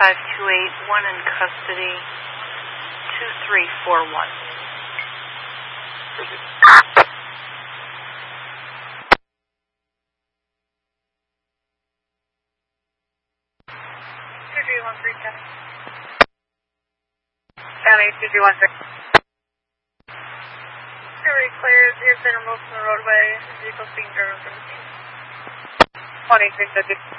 528, one in custody, 2341. Proceed. 2313. County 2313. Every clears, you've been removed from the roadway, vehicles being driven from the scene. 2350.